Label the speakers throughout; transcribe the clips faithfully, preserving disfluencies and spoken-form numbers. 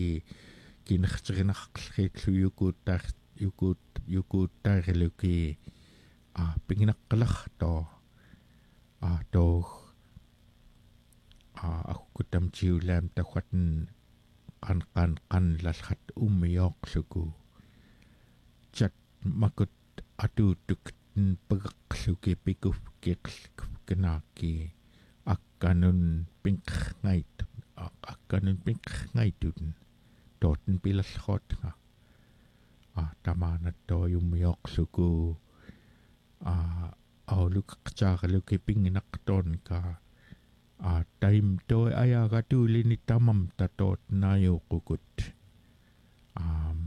Speaker 1: ki kinxterinaqlriitlu yukuuttar yukuut yukuuttaariluki a pinginaqqilartoo a toog a akkutam tiulaam tawatn qan qan qanlallat ummioqluku chat makut atuutuk pagaqluki pikuf kiqlk kanaaki akkanun pinqngait akkanun pinqngaitun tootn pilallrootnga a tamaana toyummioqluku a auluk qtaarluki pinginaqtoonka a taim toi ayagatuulini tamam tatoot naajuuqukut um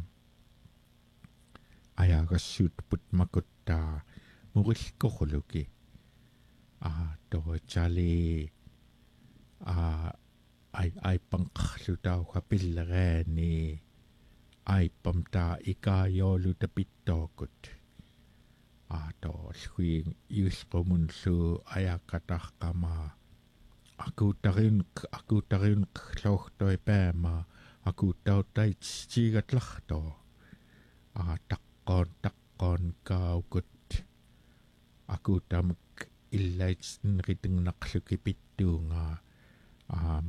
Speaker 1: ayagassut put makutta murillkorluki a toi chali a ai ai panqarlutau kapillereeni ai pamta ikayoolu tapittookut a to hui yusqomunlu ayaqatarqama akuutariun akuutariun qlortoi paama akuuttautait tiigatlartoo a taqqoon taqqoon kaukut akuutamuk illaitsin ritungernaqluki pittuunga um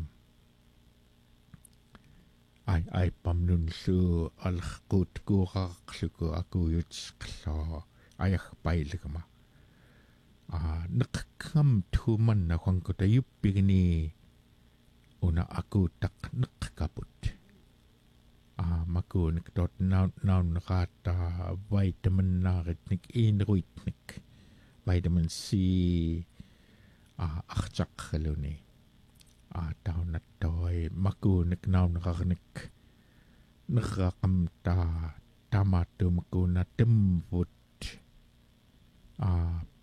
Speaker 1: ai ai pamnunlu alqut kuuraqluku akuyutsqloo ayagpailgama a neqqam thumanna qankuta yuppigni una akuuttaq neqqaput a makuunik tot naun naun qaata vitamin naaritnik inruitnik vitamin C a archaqluni a taunatoi makuunik naun qarnik neraqamta tamatu makuuna temvut a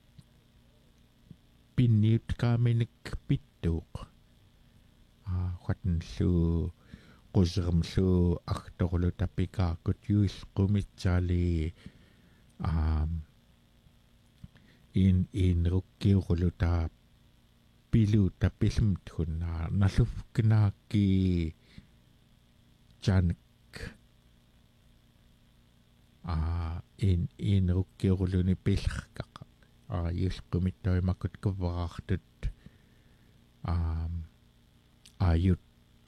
Speaker 1: pinniut kaaminik pittuuq a qatnlu qusrumlu artorlu tapikaakut yuisqumitsali um in in rukkiurlu ta pilu tapilmtkunna nallufknaaki janik a in in rukkiurluni pilqaq a yusqumittoi makut kavaraartut um ayut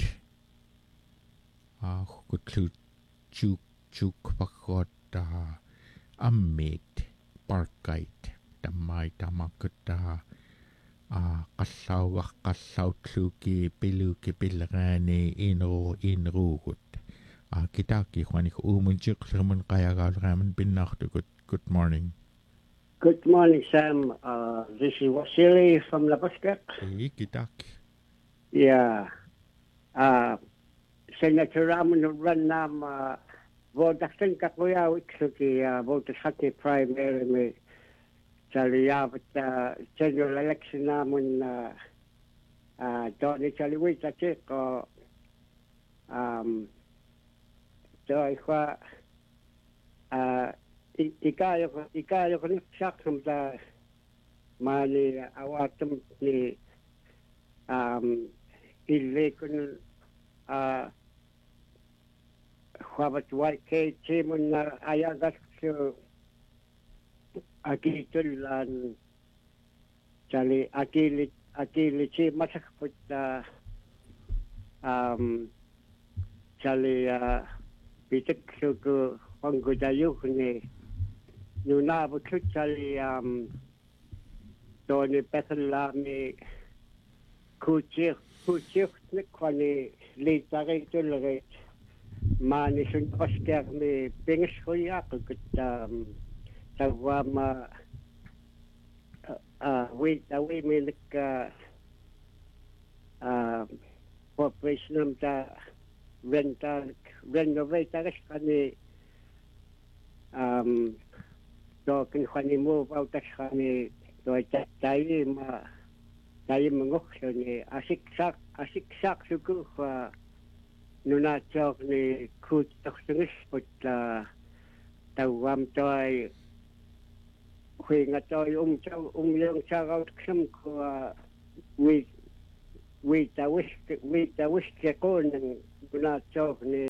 Speaker 1: a kutlu juk juk pakota ammit parkait tammai tamakutta a qassauaq qassautlluki piluki pillerani inu inruugut a kitaaki khwanik uumunchiqlermun qayagaalraaman pinnaartukut. Good morning.
Speaker 2: Good morning, Sam. Uh, this is Vasily from Lapaskak.
Speaker 1: Hey, kitaaki.
Speaker 2: Yeah. Uh, Senator Raman Rannam uh, Vodaktan Kakuya Wiksuki uh, Vodashaki primary me Chaliyavat uh, general election namun uh, uh, Donny Chaliwita Chiko um Doikwa uh ikayo ikayo ko ni sakam da mani awatum ni um ille kun uh Khwabat White Chimun ayagat so akitulan chali akili akili chi masakput uh, um chali uh, pitik so ko panggodayo ni nuna bukut chali um doni pethlami kuchir kuchir nikwani litare tulret mani sun pasker mi pingishoya kut um tawama uh wait away me lik uh corporation ta rental renovator kani um do kin khani move out khani do tai ma tai mangok ni asik sak asik sak suku kha nuna chok ni khut takhsingis putla tawam toy khuinga toy um chau um yang chagau kham ko wi wi ta wish wi ta wish ke ko nang nunaatsoorni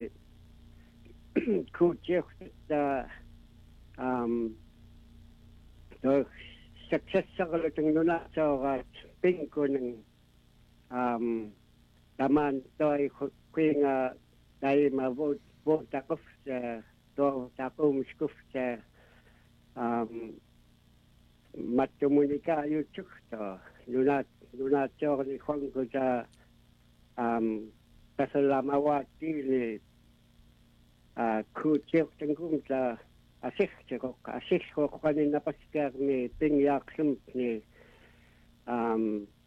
Speaker 2: kuutiorta um to successarlutung nunaatsoораat pinkunung um taman toi kuinga taima vot votakufta to takumiskufta um matumunika yutukta nunat nunaatsoorni khonguta um pasalamawati ni a kuutiok tengkumta asihtikok asihkok kanin napaskar ni pingyaksim ni um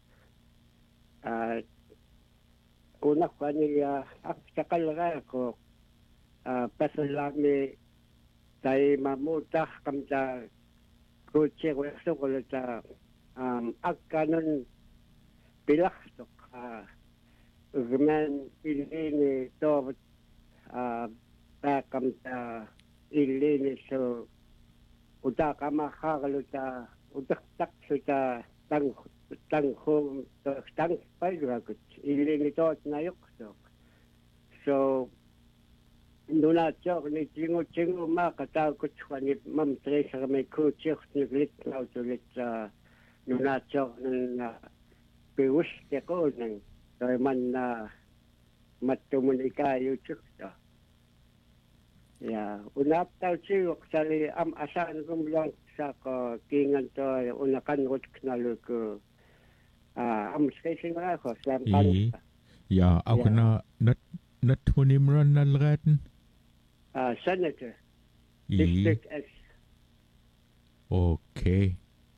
Speaker 2: a una kani aksakalra ko pasalami tay mamutah kamta kuutiok wesokolta um akkanon pilahtok a Gman ilini to uh bakam ta ilini so utaka mahagaluta utak tak suta tang tang home to tang pairakut ilini to nayok so so nuna chok ni tingo tingo makata kutwani mam tresa me kuchik ni lit na ulit nuna chok na bewus te ko nang Rồi mình uh, mặt tụi mình đi ca yêu trước đó. Ya, unap tao siyo kasali am asan kong lang sa ko kingan to unakan ko knalo ko am skasing ra ko slam kan.
Speaker 1: Ya, ako na nat natmunim ran nalgaten.
Speaker 2: Ah, senator. District S.
Speaker 1: Okay.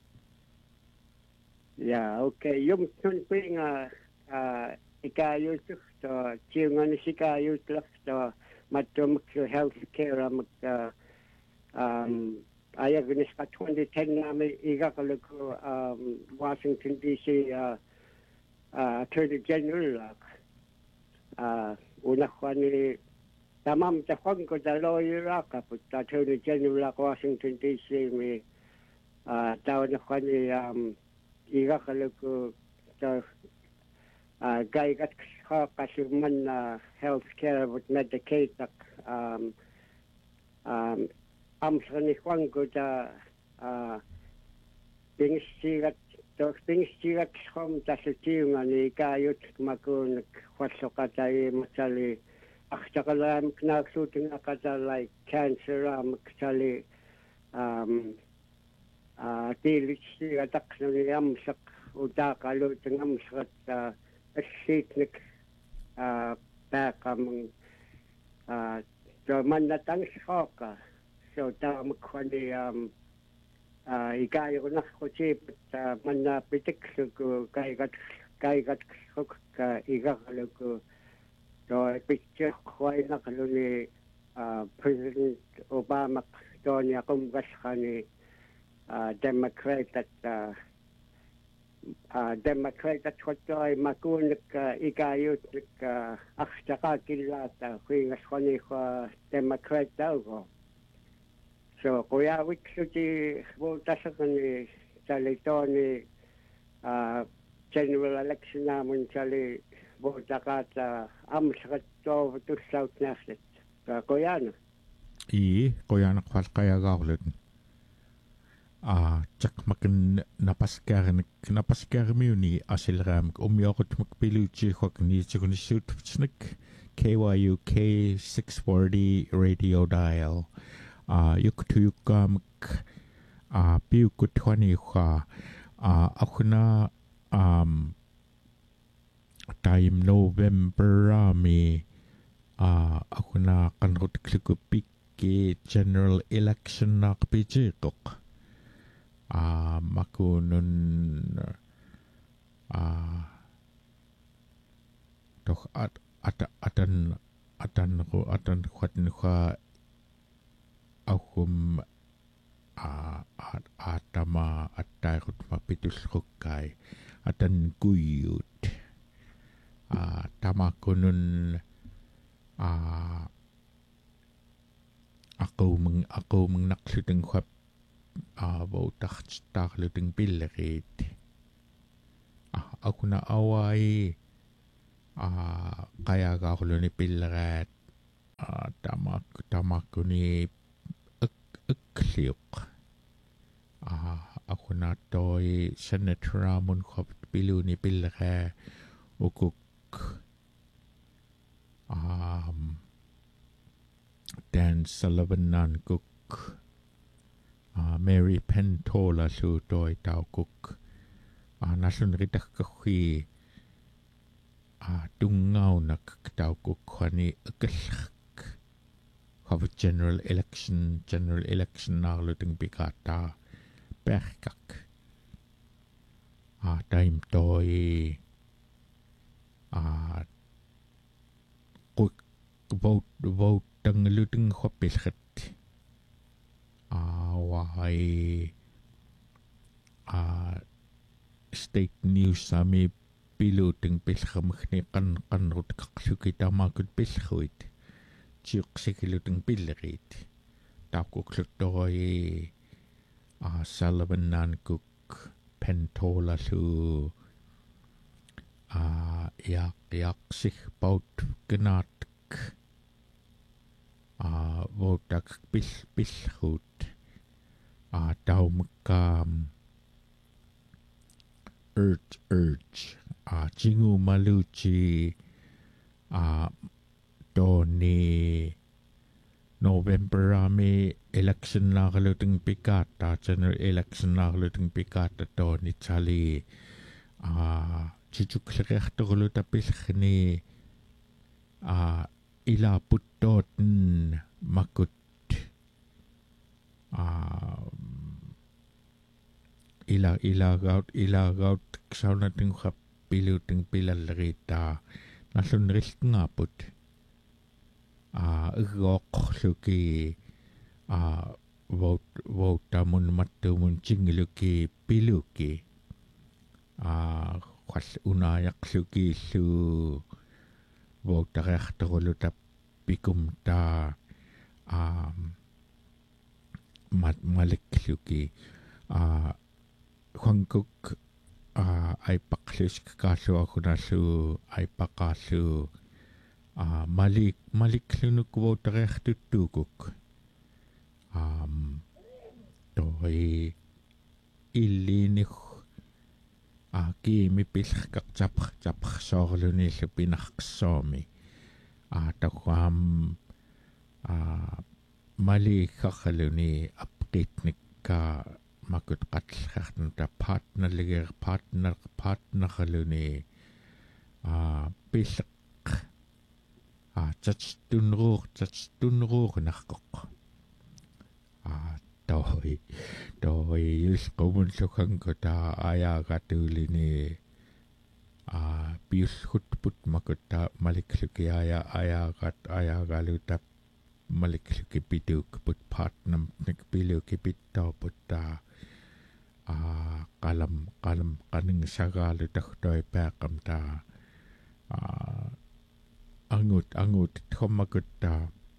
Speaker 2: Ya, okay. Yung tun pinga Uh, ikayot to chiungan sikayot lak to matum health care mag uh, um ayag ni sa twenty ten na may igakalo ko um Washington D C uh, uh, Attorney General uh una kwani tamam ta kon ko da lawyer ka put Attorney General Washington D C may uh tawag na kwani um igakalo ko to Uh, gay gat ka kasuman na uh, healthcare with Medicaid um um am sani kwang ko ta uh pingsigat to pingsigat kom ta sutiu ngani kayot makun khwasoka tai machali akhchakalam knaksuting akata like cancer am kchali um uh tilisi atak ni am sak uta kalu tengam sak Siknik uh bakam uh so man na tang shoka so ta makwani um uh ikay ko na ko chip man na pitik ko kay gat kay gat hok ka igakalo ko so picture ko ay nakalo ni uh President Obama to niya kung gaskani uh Democrat at uh Uh, Democrat at Hotoy Makunik uh, Ikayut uh, Akhtaka Kilata, Queen Aswani uh, Democrat Dago. So, Kuya Wiksuti Voltasakani Salitoni uh, General Election Namun Sali Voltakata Amskat to to South Nasset. Uh, Kuya no?
Speaker 1: I, Kuya Nakwalkaya Gaulit. Ah, tsak makin napaskar napaskar miuni asilram umiokot magpiluchi khok ni chikuni shoot snik K Y U K six forty radio dial. Ah, yuk tu yukam ah piu kutwani kha ah akuna um time November ami ah akuna kanrot klikupik general election na kapijikok. Ah, makunun ah doch at at atan atan ko atan khwatn kha akum ah at atama atai khut mapitus khokai atan kuyut ah tamakunun ah ako meng ako meng naksuteng khwap ah bo tacht takluting pillerit ah ako na away a kaya gauluni pillereet a tamak tamakuni ykliuk a akuna toi senator mun khop piluni pilleree ukuk um Dan Sullivan nan kuk uh, Mary Pentola su toi tau kuk uh, nasun ritak kahui uh, tungau na tau kuk khani akalak khov general election general election na luting pikata perkak uh, time toi uh, kuk vote vote tang luting khopilkhat uh, why uh, state news sami piluting pilkhamkhni kan kan rut kaksuki tamakut pilkhuit chiuk sikiluting pillerit takukluttoi uh, Sullivan nan kuk Pentola su uh, yak yak sich baut genat uh, votak pil pilkhut uh, taumkam urge urge uh, jingu maluchi uh, doni November ami election na kaluting pikata general election na kaluting pikata doni chali uh, chichuklerechtorlu tapilkhni uh, ila puttot makut uh, ila ila gaut ila gaut sauna ting khap pilu ting pilalrita nasun risk ngaput a gok luki a vote vote tamun matumun chingiluki piluki a khas unayak luki su vote rechtorlu tap pikum ta um mat malik luki a Huangkuk uh, ay paklis kaso ako na su ay pakaso uh, malik malik lunuk wo tarek tutukuk um toy ilinik aki mi pilh kak chap chap sorlo ni su pinaksomi uh, takwam uh, malik kakaluni apkitnik ka makut qatllartan ta partner liger partner partner haluni a pilq a tattunruur tattunruur narqoq a toi toi yus qomun sukhanko ta ayagatulini a pius hutput makut ta malikluki aya ayagat ayagaluta malikluki pituk put partner nik piluki pitta putta a kalam kalam kaning sagalu taktoi pakam ta a angut angut thomakut ta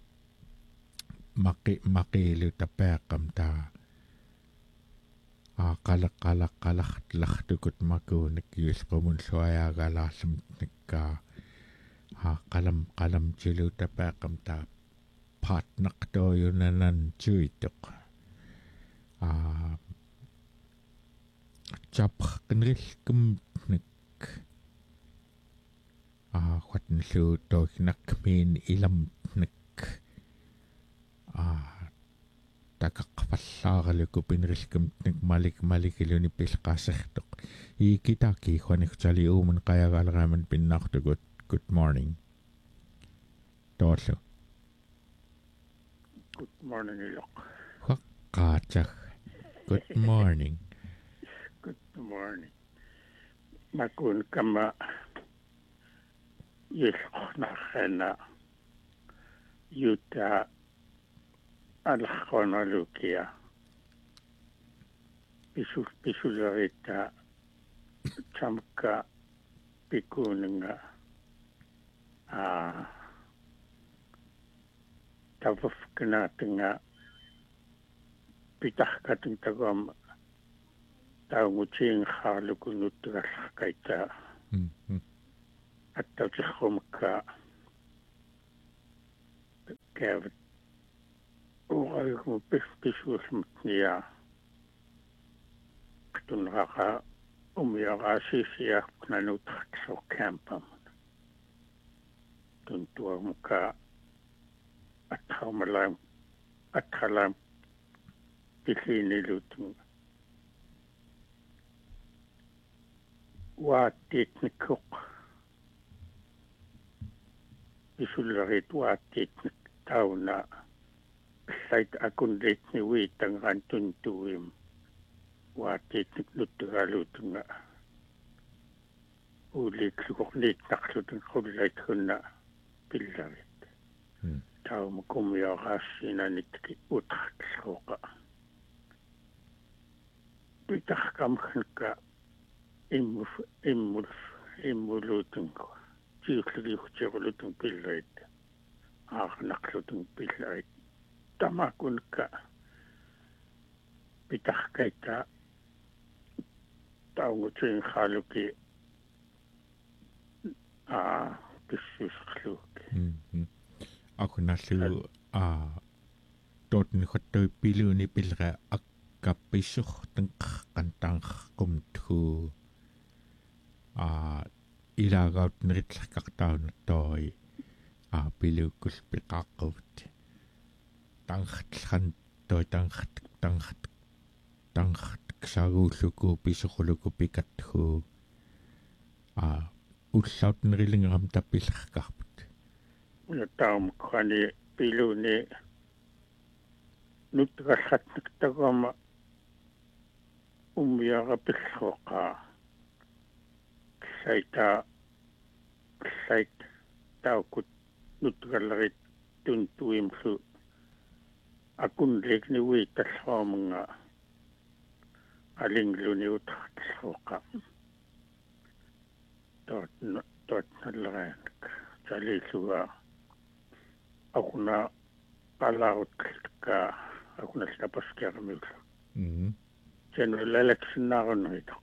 Speaker 1: maki maki lu ta pakam ta a kala kala kala lakhtukut maku nikyus qomun soaya galasam nikka a kalam kalam chilu ta pakam ta pat naktoyo nanan chuitok a chap knril kumnik a khatn su to nakmin ilam nik a takaqpallaaral kupinril kumnik malik malik iluni pilqasertok I kitaki khonik chali umun qayagalraman pinnartugut good morning Torso
Speaker 3: Good morning, Ilok.
Speaker 1: Qaachak. Good morning.
Speaker 3: Good morning. Makun kama yilok na khana yuta alkhona lukia. Pisu pisu larita chamka pikuninga ah tawaf kena tinga pitah kating tagom tau ngucing halukunut kaita attautirrumka kaavat uqaigumu pisuusmutnia tunraqa umiaqaasiisiaq nanuutartsuq campam tuntuamuka athaumalaim athalam pisinilutung waattiitnikkuq isullarit waattiitnik tauna sait akundeitni uitangan tuntuim waattiitnik nuttugaluutunga uliiksuqorniitnarlutun qullait hunna pillarit tauma kumiaqaassiinanitki utartsuqa pitarkamkhanka immuf immulf immuluutunku tiulliliuhtiqulutun pillarit aarnaqlutun pillarit tamakunka pitarkaita taungutin khaluki a pissusluki
Speaker 1: akунallu a totni khottoi piluni pilra akkappissortan qantaanqarqumthu a ilagaut neritlaqartaunattori a pilukkul piqaqqut tanqatlan toi tanqat tanqat tanqat ksaguulluku pisoquluku pikathu a ullaut nerilingeram tappillarqarput
Speaker 3: taum khani piluni nutgallatnak tagama ummiaqapilluqa saita sait taukut nutgallarit tuntuimsu akunlikni uitallaamunga alingluni utartsuqa tot tot nalleraanak talisuga akuna qalaarutka akuna stapaskermul
Speaker 1: mhm
Speaker 3: general election narunritak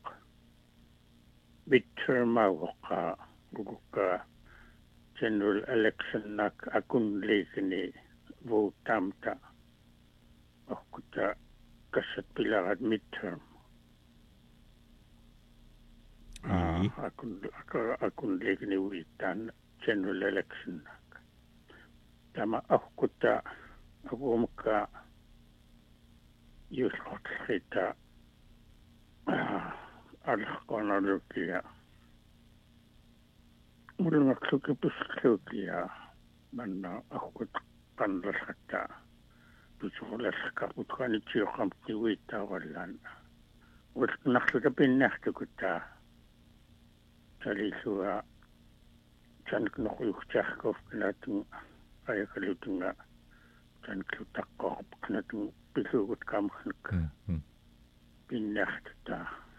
Speaker 3: midterm awqa gukka general election nak akunlikni votamta akkuta kassat pilarat midterm
Speaker 1: Ii.
Speaker 3: akun akun legni uitan general election tama akkuta agumka yusqatlita alqanalukia mulungaksuk puslukia manna akkut qanrasqatta tusuqulassaqarputqani tiuqamti uittawallan ulqnarluka pinnartukutta talisuga tanknoquyuqtiarqufkanatung ayakalutunga tankluttaqqorpqanatun pisugut kamkhnuk pinnartutta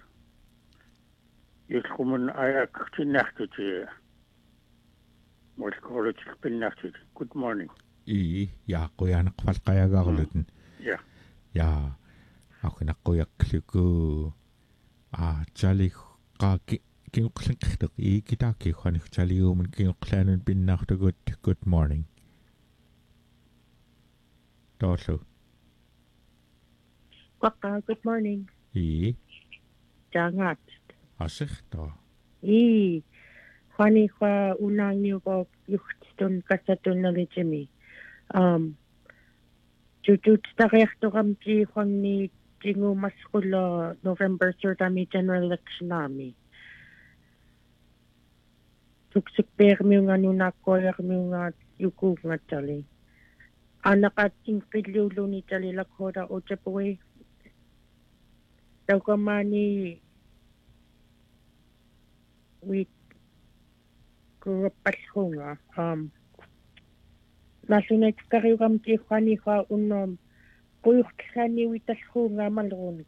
Speaker 3: yusqumun ayaktinartuti mulqolutik pinnartuti good morning
Speaker 1: i yaaqquyaneqfalqayagaarlutun
Speaker 3: ja
Speaker 1: ja aqunaqquyakkluku a chali qaaki kinguqlanqerteq i kitaaki khani chaliumun kinguqlaanun pinnaartugut good morning tollu
Speaker 4: Quaqa, good morning.
Speaker 1: i
Speaker 4: Jangat.
Speaker 1: asirto
Speaker 4: I. Juani qua unang niyo ko yuhtstun kasatun na lijimi. Um, Jutut takayakto kamji juan ni jingu maskula November third ami general election nami. Tuksik per mi nga nuna koyak mi nga yuku nga tali. Anak at ingkilulu ni tali lakhoda o japoy. Daw ka mani with kurapalhunga um nasunat kariugam ti khani kha unom kuyukhani witalhunga malrunik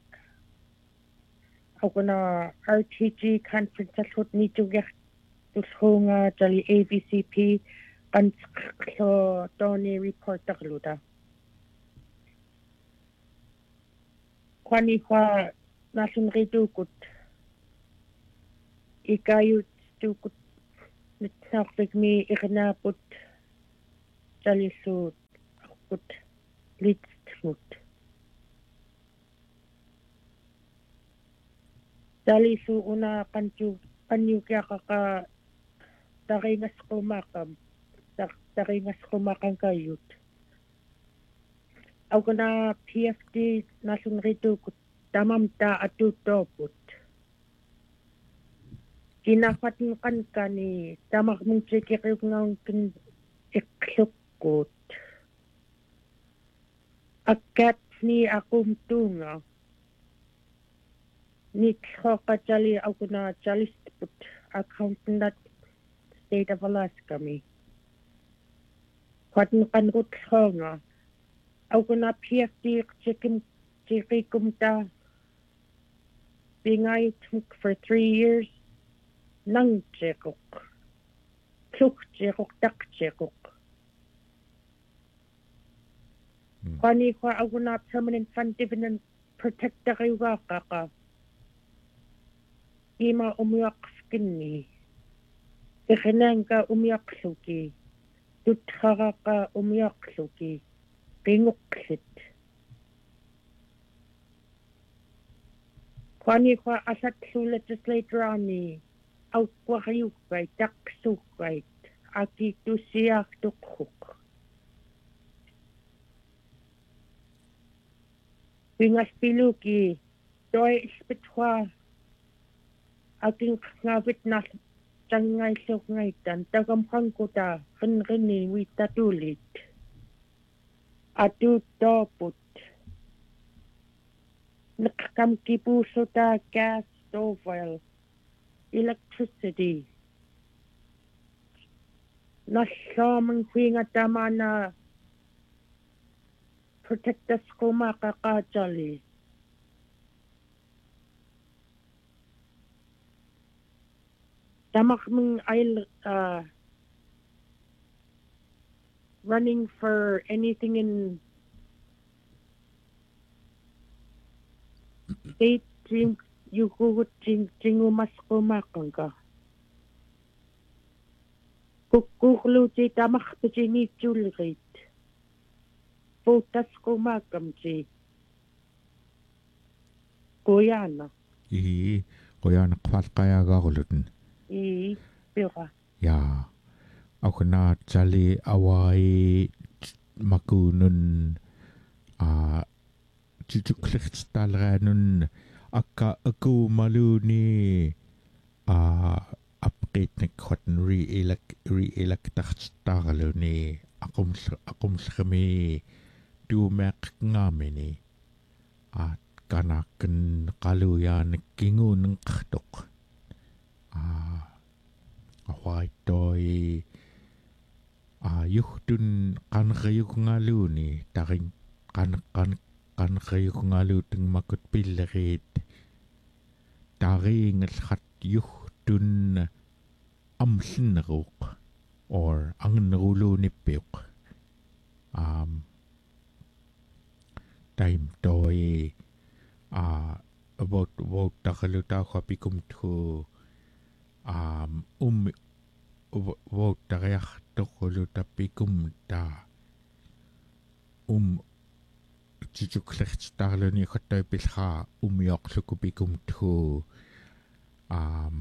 Speaker 4: akuna R T G conference alhut ni tugyak tulhunga tali A V C P kansklo toni report takluda khani kha nasun ridukut ikayut tukut nitsaarpigmi irnaaput talisuut arput litmut talisu una qanju qanjukiaqaqa taringasqumaqam taringasqumaqankayut aukana P F D nasunritukut tamam ta atutooput kinafatan kankani tamak mung chikiriungaun kin iklukut akat ni akum tunga nithoqa chali aukuna chalistput accountant state of Alaska mi kwatan kanrut honga aukuna P F D chikim chikikum ta bingay for three years nang chekuk kluk chekuk tak chekuk kwani kwa aukuna permanent fund dividend protector iwaqaqa ima umyaqskini ikhinanka umyaqluki tutkharaqa umyaqluki qinguqlit kwani kwa asatlu legislator ani auqwariuqqait taqsuqqait akitusiartuqhuq pingaspiluki toi ispitwa aking ngawit na tangay sukngaitan tagamhangkuta rinrini witatulit atutoput nakkamkipusuta gas stove oil electricity nasamang huingatamana protect us kumakakajali tamak mong uh, running for anything in state jing yukugut jing jingu mas kumakang ka kukuklu ji tamak to jini julrit putas kumakam ji kuyana
Speaker 1: i kuyana qfalqayagaarulutun
Speaker 4: i pira
Speaker 1: ya aukana chali awai makunun a chuchuklirtstalranun akka aku maluni a update khotn re elect re elect tarluni akum akum skhami tu mek ngamini a kanaken qaluyan kingun qtok a awai toi a yuhtun qanriyuk ngaluni tarin qan qan qanriyuk ngaluteng makut pillerit taring khat yuhtun amsinruq or angnruluni piq um time toi a about about takaluta khapikum thu um um about tariach tokoluta pikum ta um chichuklertstarluni khattoi pilha umyoqluku pikum thu um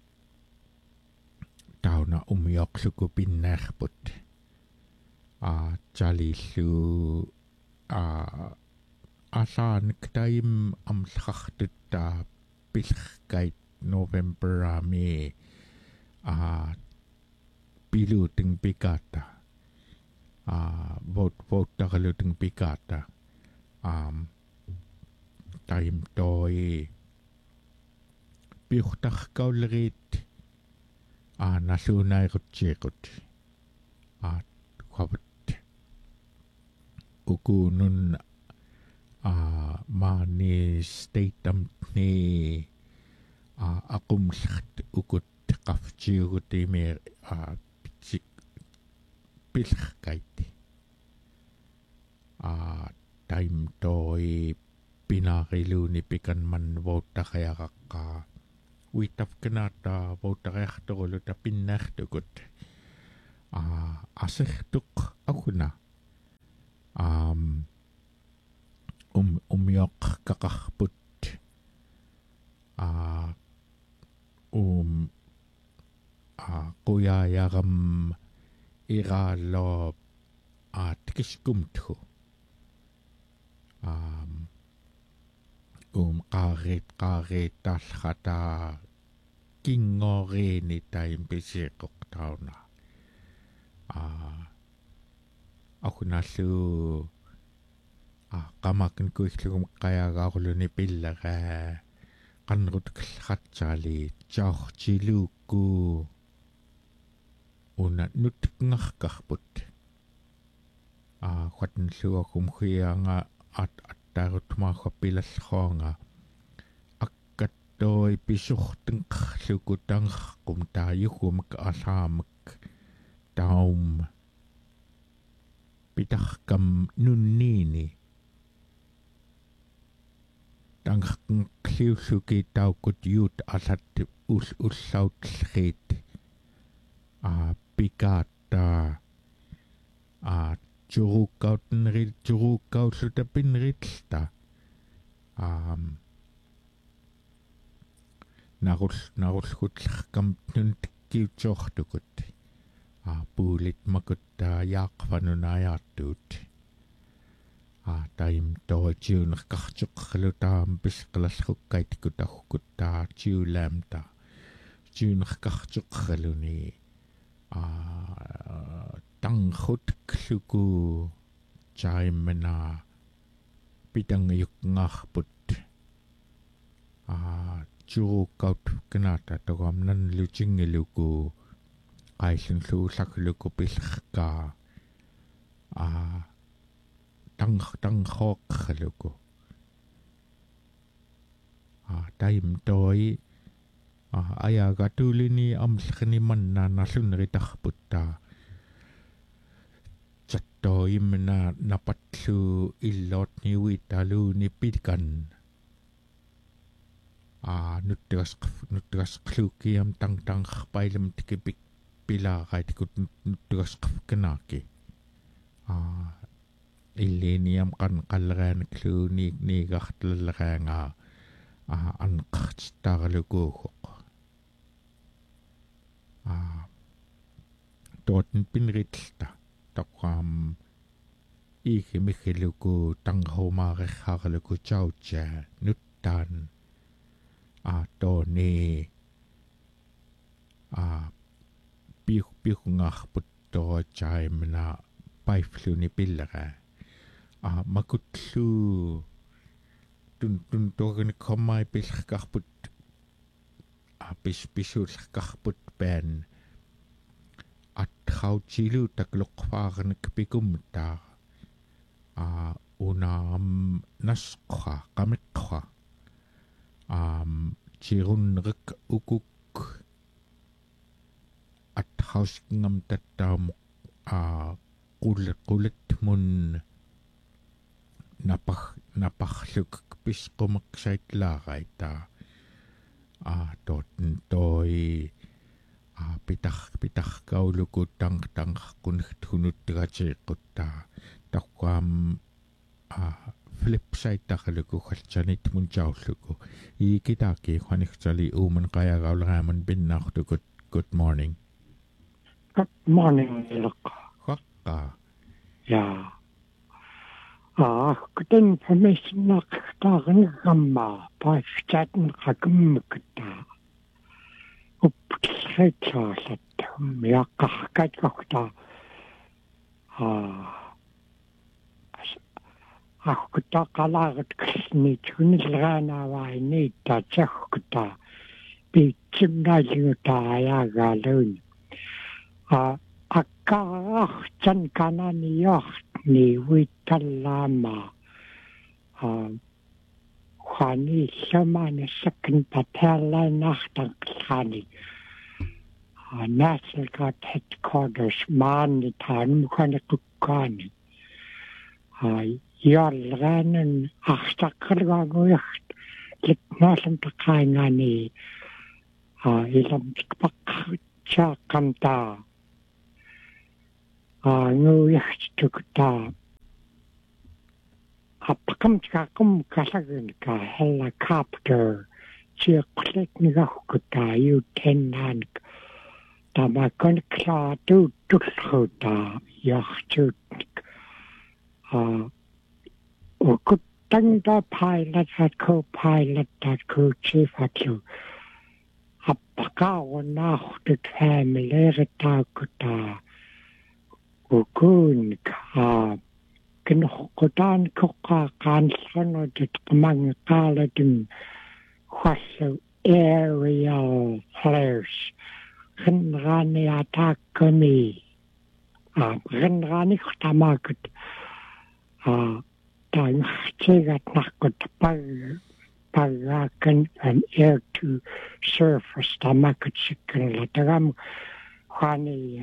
Speaker 1: tauna umyoqluku pinnerput a chalillu a asan ktaim amlkhartutta pilhkait November ami a piluting pikata a vote vote takaluting pikata um time toy piuchtach kaulrit a nasunai rutsikut a kwabat ukunun a mani state amni a akumsht ukut qafchiuguti me a pitsik pilhkait a time toy pinariluni pikan man vota kayakaka uitafkanata voutareartorulu tapinnaartukut a asertuq aguna um um umioq kaqarput a um a qoyaayaram iraallo a tikiskumthu um um qarit qarit tallata kingorini taimpisiqoqtauna a akunallu a qamakin kuillugum qayagaarluni pillaga qanrut qallratsaali jaortiluukku una nutngarkarput a qatnluakum khianga at attaarutmaaqapilallroonga akkattoi pisurtinqarlukutangqum taayugumak alaamak taum pitarkam nunniini tangqliulluki taukut yuut alat ul ullautlriit a pikaatta a Churukkautnrit churukkautslutapinritlta um narul narullgutlerkam nuntikkiutsoortukut a puulit makutta yaaqvanunajaartuut a taim toitiunerkartuqqalutaam pisqalallukkaitikutagukuttaa tiulamta tiunerkartuqqaluni a tanghutluku chaimena pitangayukngarput a churukaut kanata togamnan luchingeluku qaillunluullakluku pillerka a tang tanghooqqaluku a taim toi a ayagatulini amllerni manna nalluneritarputta Toimna napatlu illot niwitaluuni pitkan a nutras nutras klukiam tang tang pailam tikipik pilaqaitikut nutras kanaki a illiniam kan qalraan kluuni niigartlalleranga a anqartarlukuuq a toten pinritlta taqam ikimikhiluku tanghomaareharluku chaucha nuttan a toni a piu piungarput to chaimna paifluni pillera a makutlu tun tun togen komai pilkarput a pis pisulkarput pen atkhauchilu takloqfaarnik pikumta a unam nasqa qamiqqa am chirunrik ukuk athausngam tattam a qul qulit mun napah napahluk pisqumak saitlaaraita a totten toi a pitah pitah kauluku tang tang kun hunut trajequtta taqam a flip side taqaluku khalchanit mun jaulluku ikitaki khaniqtali uman qayagaulraaman pinnartukut good morning
Speaker 3: Good morning look
Speaker 1: qaqqa
Speaker 3: ja ah kuten permissionak taqnigamma paiftaten qakemmukta uppsreitsaalat miaqqarkatkaqta ah аққута қалаарат кэрсни тунилраанаваани таатсаггута питсимнаалигута аяагаалуни а аккаарартан кананиортни уитталлаама а хани самана сакн патерлаанартақлаани а National Guard Headquarters маани таанмуканекуккаани ай Jolranen achtakkelwagoicht litnaallam taqaangaani а илам тикпаққарчаа қамтаа а нуяхтукта аппақамтикаққум калагника хеллакоптер чиэққлетнигахукта ютеннаанк тамакон клаату тулхута яхтутник а окуттанда pilot at co-pilot at co-chief at you аппақаруннаахтут фамилеэртааккута укуунка киноққутаан коққаақаанллернутут қамангеқаалатун хуаллу aerial flares хинраниатаакками а хинраниқтамаакут а таанхтигат наркут паг пагакен an air to surface тамаакут сиккалатагам хани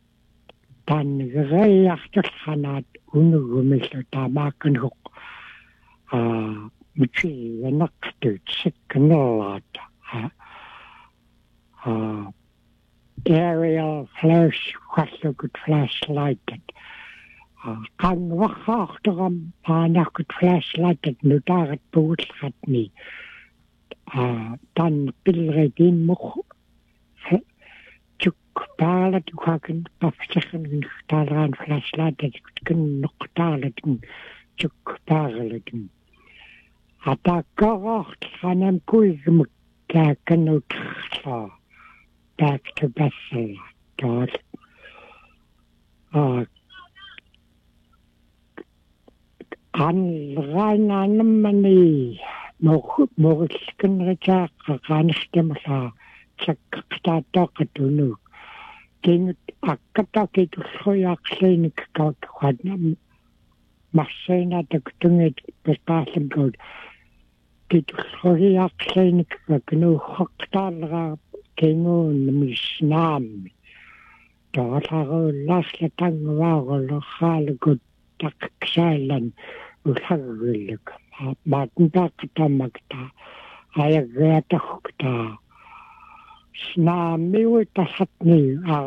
Speaker 3: таннереяхтулханаат унугумиллу таамааккан хоқ а мичи янактут сикканерлаата а aerial flash халлукут flashlight qanwarraartoram paanarkut flashlight nutaarat pugullratni a tan pilritinmuq tuk paalat uhakin pafsakan taalaan flashlight kunnoqtaarlatin tuk paarlatin ataqaraartranam kuigmuk kaakanutrla back to Bethel taal a анранаанаммани мохут морилскэнритааққа қаанертамала саккатааттаақатуну кинут аккатакитуллуяақлиник каутхуатнам марсейнатактунгит пеқааллангут китуллуяақлиник канууххақтааллера кингуун миснаамми таалааруллаасла тангваагулерхаалагут таксайлан улхаггиллук маатнтааққатаммакта аяггаатахукта снааммиуи тассатни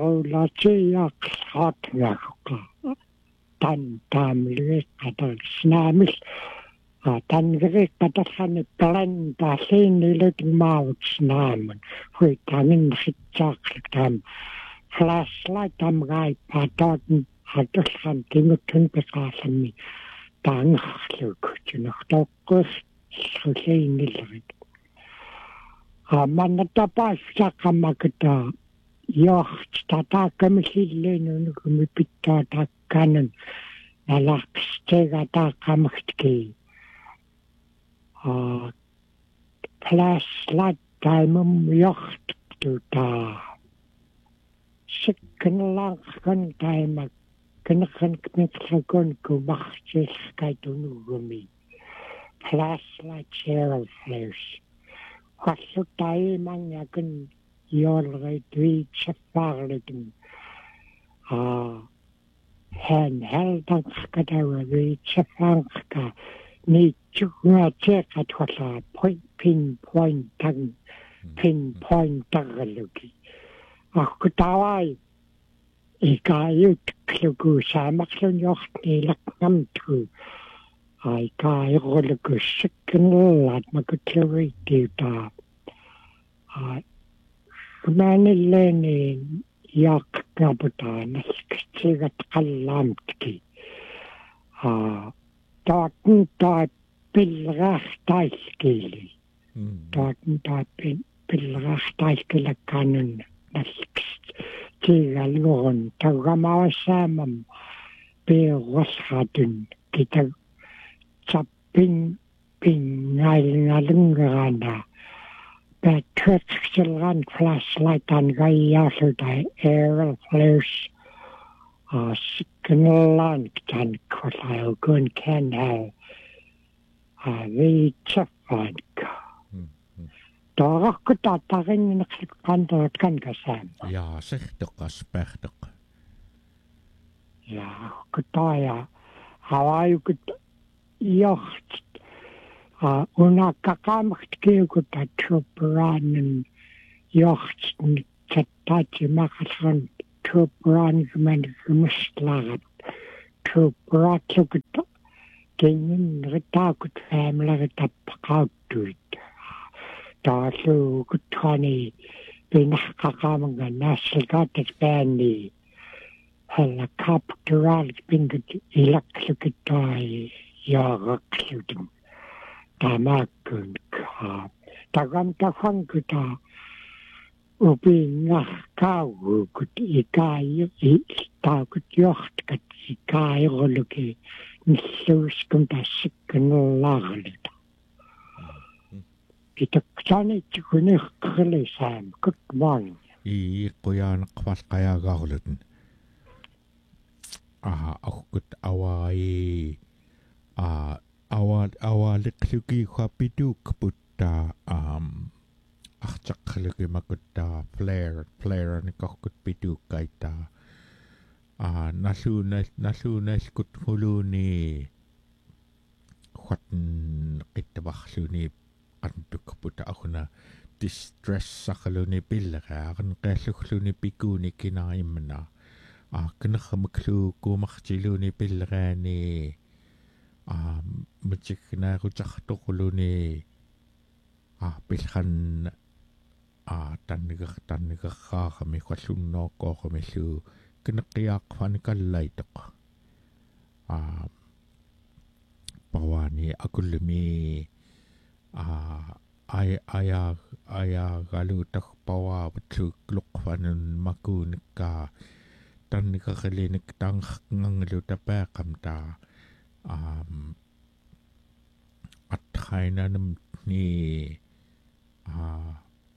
Speaker 3: арулаатиаақсаатгаагукка тан таамилуи атар снаамил а тангерик патассани план таасииннилутимаавут снаамун хуи тамин хитсаақлик таам flashlight тамгай патаатн хатулхан кингуттун пекаалламми таангарлуукутунартоққус сулейнилерит а маннатапаассаққаммакута йорт татааккамиллилленунукуми питтаатааккаанан наларпстегаатааққамахтки а flashlight таймум йорт тута сиккнлаархан таймак канахан кнэтлакон кумарчилкайтунугуми flashlight aerial flares халлутай мангакун йолрей твичафарлитин а хэн хелдаккатауи чафанка ничугуатеқатхола point pin point тан pin point таргалуки аккутавай икаают клугу самарлун йортни лакнамту айкаирлугу сиккнеллаат макутлуитиута а маниллени яақкапутааналкстигат қалламтки а таатн таат пиллраартайлкили таатн таат пиллраартайлкилаккаанун налкст тигалгорн тагамаасаамам пееррасратун кита чаппин пингаалингалунгерана бэккэтсэлран flashlight ангаяалутай aerial flares а сикнеллаан тан колаогон канал а вичафанка таараккута тариннеқликкаантарат канкасаам
Speaker 1: яасертоққаспаартоқ
Speaker 3: я кутая хаваюкут йорт а унаккақаамахт киукута трупранен jocht tattati makasan to bran gemen gemslagat to bratluk Kingen retakut family tapakautut. Tasu kutani pinakakamanga nasilgatas bani. Helicopteral pingut ilaksukitai yagaksudin. Tamakun ka. Tagam tafankuta. Upi ngakawu kut ikai takut yochtkat ikai roluki. Nilluuskum tassikkunulaarlit. Kitaksanitsukunerkrilisam. Good morning.
Speaker 1: I qoyaanaqval qayaagaarlutun. Aha akkut awai a awa awaliqluki khapituk putta um artaqluki makutta flare flare nikokut pituk kaita. Ah, nasunas nasunas kut huluni khat qittabarluni qantuk puta akuna distress sakhaluni pillera qan qallugluni pikuni kinaimna ah knermaklu kumartiluni pillerani ah mutsikna rutartoquluni ah pilhan ah tanniger tanniger khaami qallunnoqqoqamilu Kenekiak van kalaitok. Ah, pawani aku lemi ah ay aya aya galutak pawa betul kluk vanun maku nika tan nika kelinik tang nganglu tapay kamta um at kainanam ni ah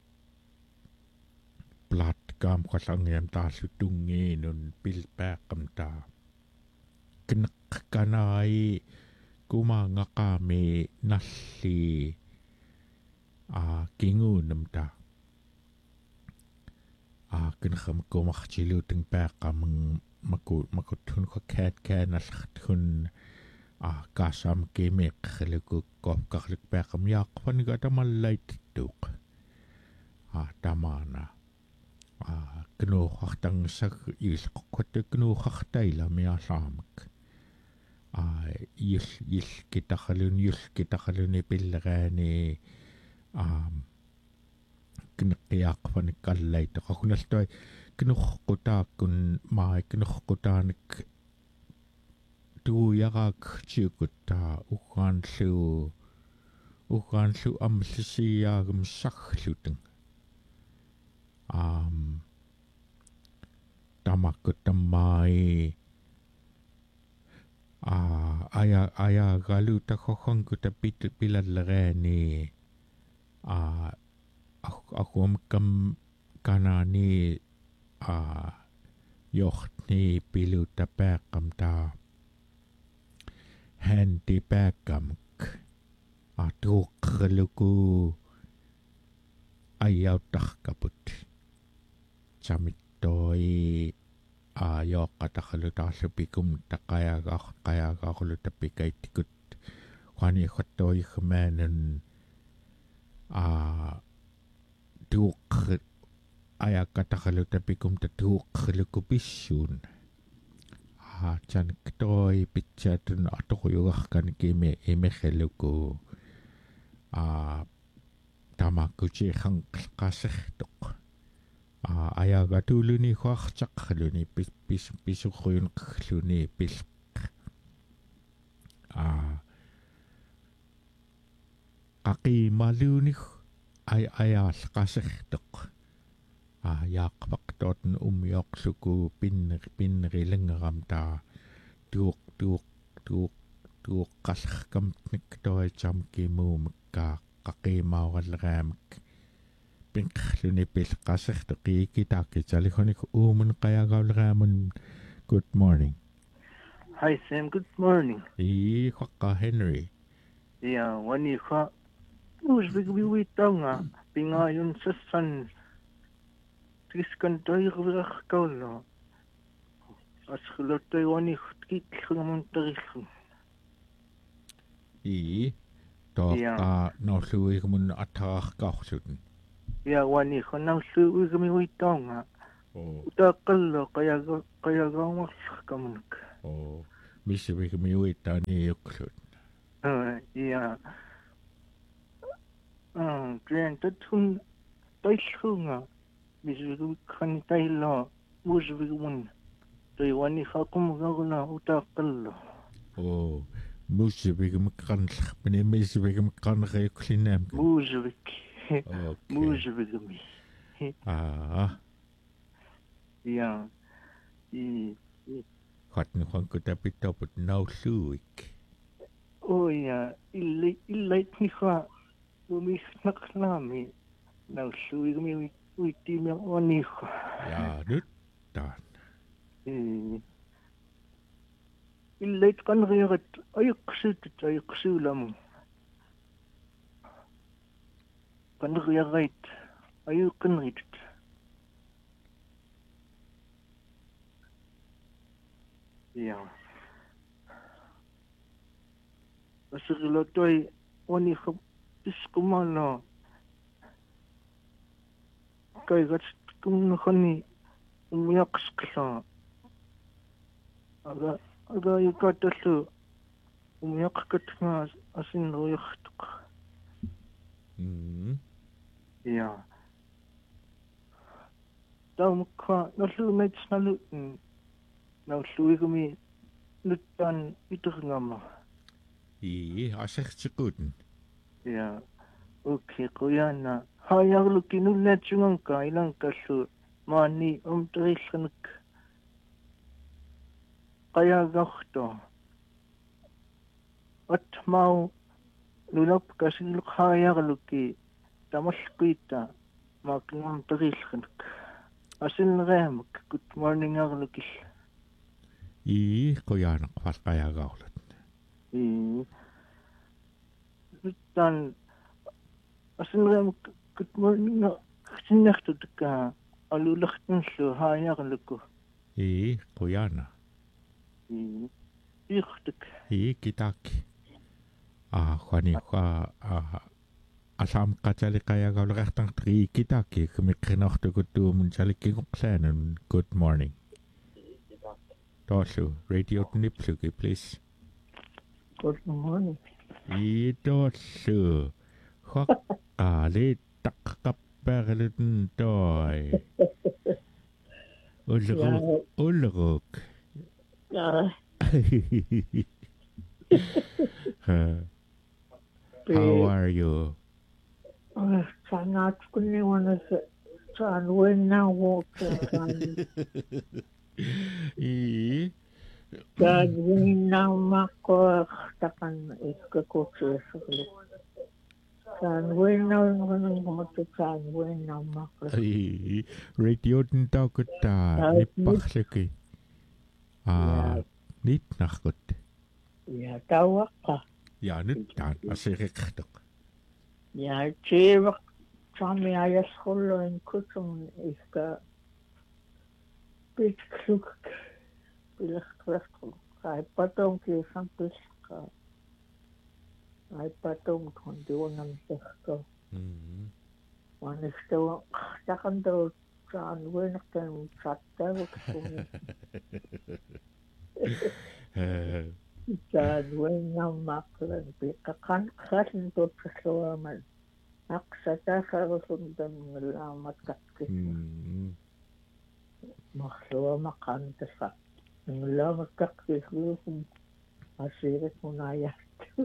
Speaker 1: plat kam kasangyam ta sutungi nun pilpa kamta kenek kanai kumanga kami nasi a kingu namta a kenek kumak cilu ting pa kam makut makutun ko kat kan nashtun a kasam kemek khleku kop kakhlik pa kam yak fan gata malait tuk a tamana Ah, kenu khaktang sak is khotte kenu khaktaila mea samak. Ah, is is kita khalun is kita khalun pillerani um kenu qiaq fan kallait khunastoi kenu khota kun mai kenu khotanik tu yarak chikutta ukan su ukan su amsisiya gum sakhluteng um tamakut tamai ah aya aya galu ta khokhong ku ta pit pilallerani ah akum kam kanani ah yochtni pilu ta pekam ta handi pekam atuk khluku ayaw tak kaput Samitoi ayok katakhaluta supikum takaya kaya kakuluta pikay tikut kwani khotoy khmanan a duk ayak katakhaluta pikum tatuk khlukupisun a chan ktoy pitchatun atoyugah kan kime emekheluku a tamakuchi khang kasehtok Ah, aya gatuluni khwachak khluni pis pis pisu khuyun khluni pis ah qaqi maluni ay aya qasihtok ah yaqpaqtotn umyoq suku pin pin rilengaram ta tuq tuq tuq tuq qaskhkam niktoy cham kimu mekka qaqi mawalramak Pinkluni pilqasih toqi kitaki chalihonik umun qayagaulramun good morning.
Speaker 5: Hi Sam, good morning.
Speaker 1: I khaka Henry.
Speaker 5: Yeah, wani kha us big we tonga pinga yun sa san. Triskan toy gvrach kaulo. As khlotoy wani khit khlamon tarikh.
Speaker 1: I to a no sui kumun athach qachsuten.
Speaker 5: ya wani khonang su igami uitonga
Speaker 1: Oh,
Speaker 5: utaqallo qayaga qayagamas kamunak
Speaker 1: oh. Misi vika mi uitani yuklut.
Speaker 5: ya ah kren tatun tailhunga misvigu khani tailo musvigu mun toi wani khakum gagna utaqallo
Speaker 1: Oh, misi vika mi kanlach. Bini misi vika mi kanlach yuklinam.
Speaker 5: musvik
Speaker 1: Okay.
Speaker 5: musvigmi
Speaker 1: Ah,
Speaker 5: ya i
Speaker 1: Khatni kwan kuta pitoput nau suik.
Speaker 5: oh ya illi illi tnikha bumi naknami nau suigmi uiti mi wani kha
Speaker 1: Ja, nyt dan.
Speaker 5: illi kan rigat ayqsut ayqsulamu kan rigat ayqan rit ya asirlotoi wani kha iskumano kai gat kum khani umyaqskla aga aga yakatallu umyaqkatma asin roykhtuq
Speaker 1: Mm.
Speaker 5: ya tamkha nalu naitsnalu naulluigumi nuttan itungama
Speaker 1: I, asaksikuten.
Speaker 5: ya okay qoyana hayarlu kinullatsunganka ilankallu maani umtrillnak qayagarto atmau lulap kasiluk hayarluki tamalqita maakngam trillnak asilnreamak good morning arlukil
Speaker 1: I, kujana kvalkaya gaulat.
Speaker 5: nuttan asilnreamak good morning sinnertutka alullertunllu hayarluku
Speaker 1: I, kujana.
Speaker 5: irtuk
Speaker 1: I, kitaki. Ah, kwani kwa ah asam katali kaya gaulrechtang tri kitaki. Kumikrinachtu kutu munchalik kikuksanan. Good morning. Dosu, radio nipsuki, please.
Speaker 4: Good morning.
Speaker 1: I, dosu. Hokali takkapperluten toi. Ulruk, ulruk.
Speaker 4: Uh,
Speaker 1: Uh, How are you?
Speaker 4: uh, try not to anyone is trying to win now walk
Speaker 1: I,
Speaker 4: God win now mako takan iskakoche trying win now ngomong to try win now mako
Speaker 1: I, radio den tau kuta, nippaksiki. Ah, nit nachkut.
Speaker 4: ja tawaka
Speaker 1: Ja, nyt dan, asiriktuk.
Speaker 4: ja cheva Tommy ayas kholo in kutum iska bit kluk bilich kraftul ai patong ki sampis ka ai patong kon diwanam sekto
Speaker 1: Mm.
Speaker 4: wan isto takando kan wenakten chatta waktu
Speaker 1: Uh,
Speaker 4: Tad wenam maklan bi kakan khasin to tsoaman aksata kharusundan ngelamat kakki
Speaker 1: mm.
Speaker 4: makhluwa makan tesa ngelamat kakki khulum asiret munaya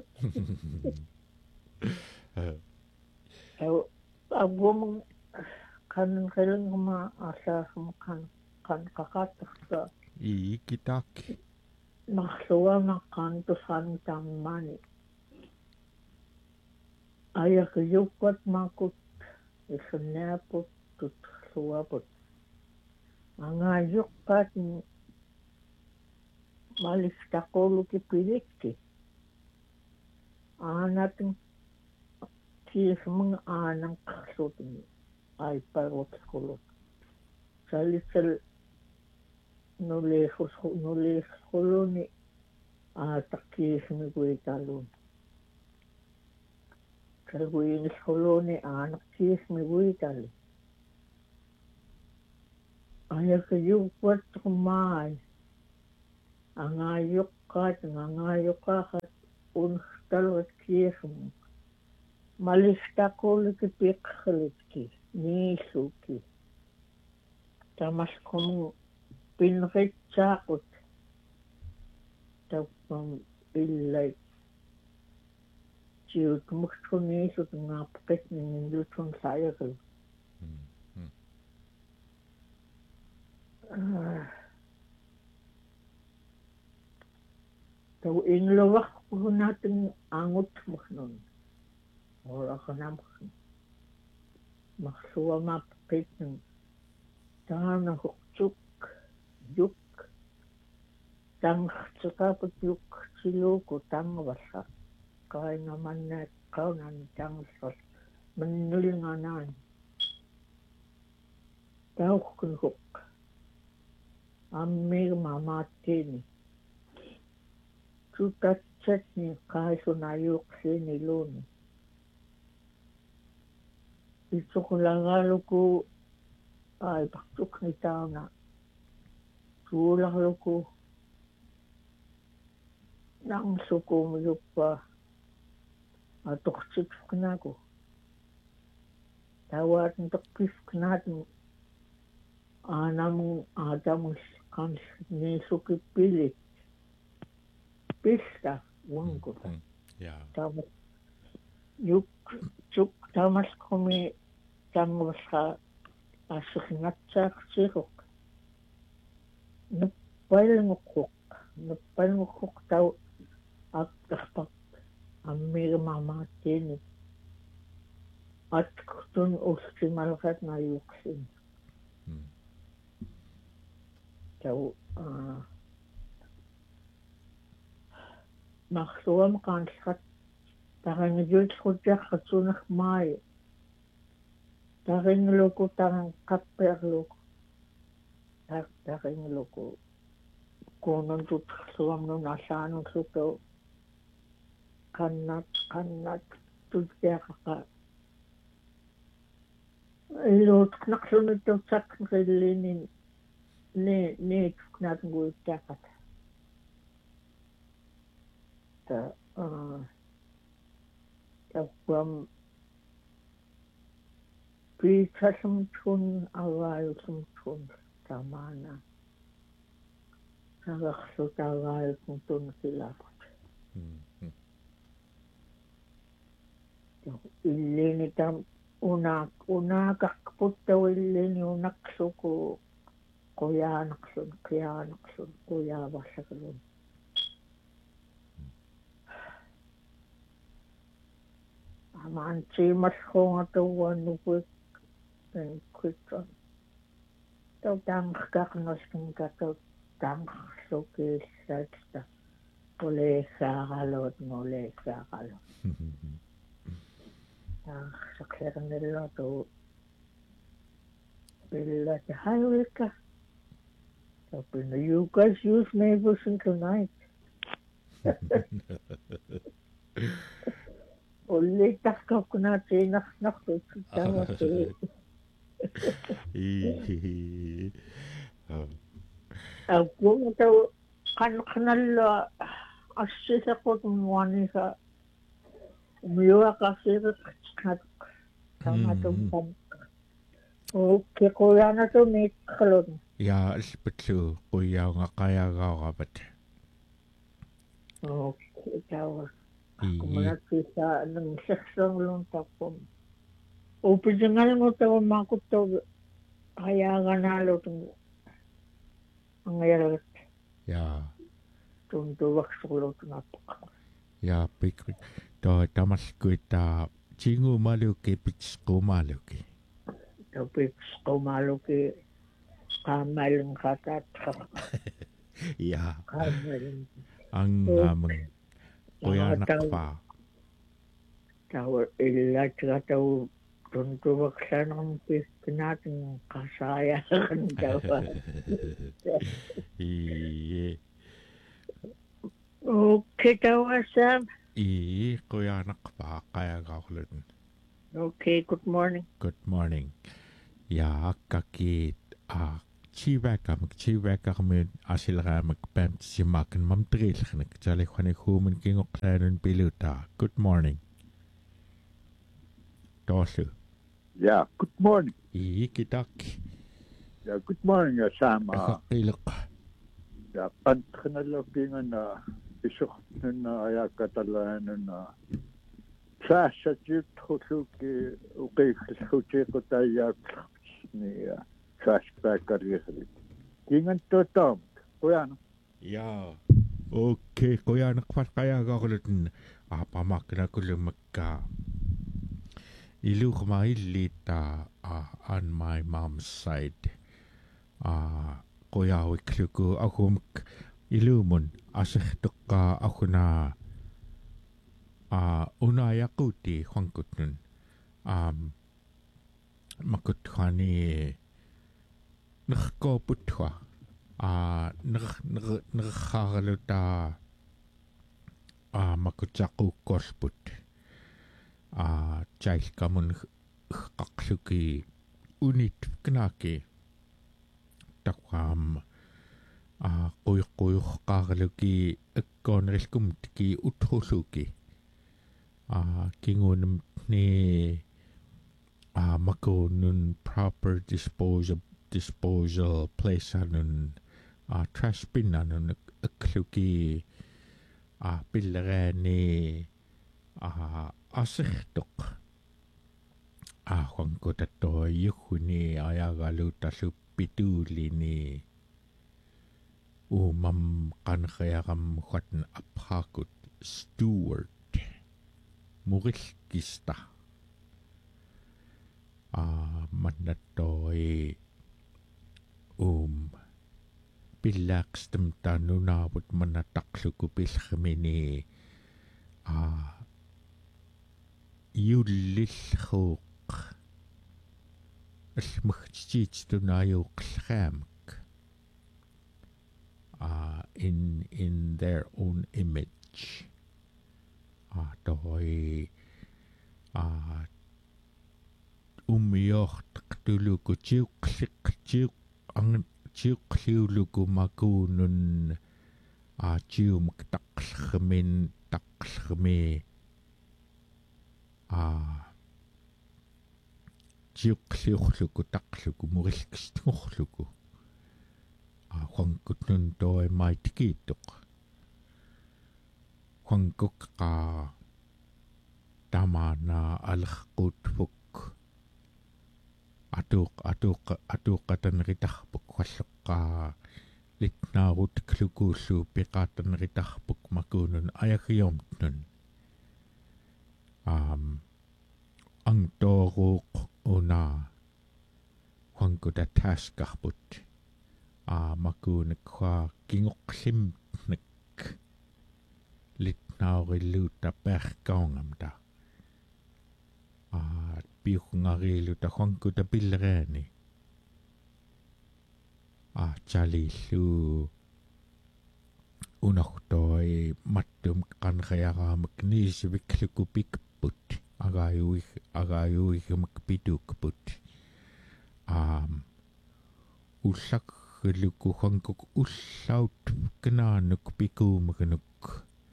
Speaker 1: Uh,
Speaker 4: Ew agum kan kailan ma asa kan kan kakat ka
Speaker 1: I, kitaki.
Speaker 4: makhluwa makan to san tamani ayak yukat makut isnapot tut suwapot anga yukat malis takolo ki pilikti anating kis mga anang kasutin ay parot kulot salisal nulehos nulehos koloni a takis mi kuitalon
Speaker 6: Kalguin skolone anak ties me uitali. Aya kayu kwat kumai. Angayok kat ngangayok kat un talwat kiesum. Malista kolik pikhlitki ni suki. Tamas komu pinrit sakut. Tapam illai. Ciut mukhtuni sut ngapket ni lutun saya ke. Tahu in lawak ko natin angot mo nun. Wala ka naman. Maksuwa mapakit ng tangan na hukchuk, yuk. Tang tsukapot yuk silo ko tang wasa. Kaya naman na ikaw na tang sos. Manulinganan. Tawag kong huk. Amir mamatin. Sutat chat ni kahit sunayok sinilon. Ito ko langalo ko ay baktuk ni tao na. Sulangalo ko nang suko mo pa at tuksik na ko. Tawad ng tukis na natin anam adam kan ni suki pilih pista wangko
Speaker 1: ya
Speaker 6: tamas yuk cuk tamas kami tamas ka asuk natsak sirok napal ngukuk napal ngukuk tau at kapak amir mamatin at kutun usti malkat na yuksin tau uh, maksuam kanskat tarang jut kujak katsunak mai taring loko tarang kaper loko taring loko kunon tut suam no nasano suto kanat kanat tutya ka ilot naksunod to sak nilinin ne ne nat ngul takat ta ah ta from pre-tasum tun awal sum tun tamana sagak su awal tun sila ilini tam unak unak kakputta ilini unak suku kuya naksun, kuya naksun, kuya basakalun. Aman cimas ko nga tuwan nupit ng kwitron. Tau tang kaknos ng kataw tang suki sa sta. Muli sa kalot, muli sa kalot. Tang saksakan nila to. Bila tahayol ka. Tapi you guys use neighbors tonight. Ulit ako ko na tinak na ko tawa ko. Ako mo taw kan kanal asisa ko tumwani sa umiwa kasi kat sama tum okay ko yan na to may kalon.
Speaker 1: Ya ispetu kuya nga kaya gawabat.
Speaker 6: Okay, tawa. Ako muna sa ng seksong lunta po. O pijangal mo tawa makot to kaya ganalo tong ang ngayalat.
Speaker 1: Ya.
Speaker 6: Tuntuwak sulo tunapak.
Speaker 1: Ya pikir to tamas kuita chingu malu ke pitsko malu ke.
Speaker 6: To pitsko malu ke. Kamaleng katat
Speaker 1: ya
Speaker 6: kamaleng
Speaker 1: ang amang kuya nakpa
Speaker 6: tawar ilat ka taw tuntuwak sa ng natin kasayahan tawa
Speaker 1: iye
Speaker 6: okay tawa Sam
Speaker 1: I qoyanaqpa qayagaarlun.
Speaker 6: Okay, good morning.
Speaker 1: Good morning. Ja akkaki a chivakam chivakam asilramak pam simakan mamtrilkhnik talikhani human kingoqlaanun piluta. Good morning. Tosu.
Speaker 7: Yeah, good morning.
Speaker 1: I kitak.
Speaker 7: Yeah, good morning, uh, Sam. Uh,
Speaker 1: Qaqilaq.
Speaker 7: yeah, pantkhnalukingan na isuqnun ayakatalanun na traashajut khuluki uqiikhutiqutayyaaq ni traashbackariqli. Kingan totom. Qoyana.
Speaker 1: Ja. Okay, qoyanaqpat qayagaarlutun apamaknakullumakka. Iluqma illita on my mom's side. Ah, qoyawikluku ahumk ilumun asihtuqqa ahuna ah unayaquti huankutnun. Um makutkhani nrqoputwa ah nr nr nrkharluta ah makutsaqukkorput. Ah, jailkamun qaqluki unit knaki taqam ah qoyqoyqqaarluki akkoonrilkumtki uthulluki ah kingunum ni ah makunun proper disposal disposal place anun ah trash bin anun akluki ah pillerani ah asihtuq ah huankotatoi yuhuni ayagalutalluppituulini umam qanqayaqam huatn aphakut steward murilkista ah mannatoi um pillaaqstam tanunaavut mannataqluku pillqimini ah юллиллхууq алмагтититунааюуқлхаамак uh in in their own image ah toi ah ummiortqtuluku tiuqliq ang tiuqliuluku makuunun ah tiumak taqlxmin taqlxmi ah tiuqliurluku taqluku murilkistngorluku ah huankutnun toi maitikiittoq huankukqa tamana alerquutfuk atuq atuq atuqatanritarpuk hualleqqa litnaarutikklukuullu piqaatanritarpuk makuunun ayagiormtnun um angtoruq una huankuta taskarput ah makuunakwa kingoqlimnek litnaurilluta perkaungamta ah piuqngariluta huankuta pillereani ah chalillu unortoi mattum qanqayaraamak niisivikluku pikput agayuig agayuigmak pitukput um ullakluku huankuk ullaut knaanuk pikuumagnuk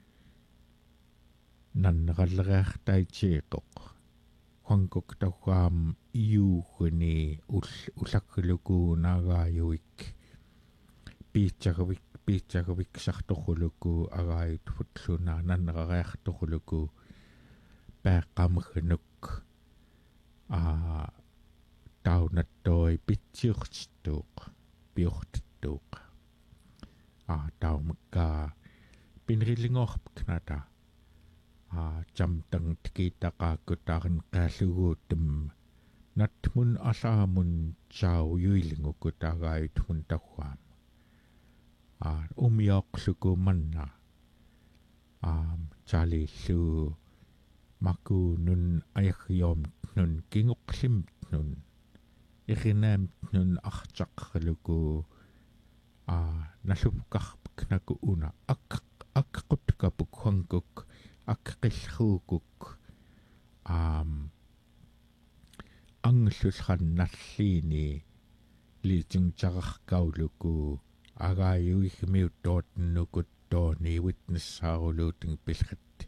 Speaker 1: nannaqallereartaitiiqoq huankuk tawam iuugni ull ullakluku naagayuik piitsagavik piitsagaviksartoquluku agaayutfutluna nannaqareartoquluku peeqqamgnuk ah taunattoi pitsiurtituuq piortituuq ah taumakka pinrillingorpknata ah jamtang tikitaqaakkutaarin qaalluguutum natmun alaamun chau yuilinguku taagaayutmun tawwaam ah umioqluku manna ah chalillu makuunun ayagiormtnun kingoqlimtnun irinaamtnun artaqluku ah nallupkarpknaku una ak akkqutkapuk huankuk аққиллуукук аам ангерлусханнарлиини литингтараркаулуку агааюигмиут тоотннукут тоони витнессаарулуутинг пилхатти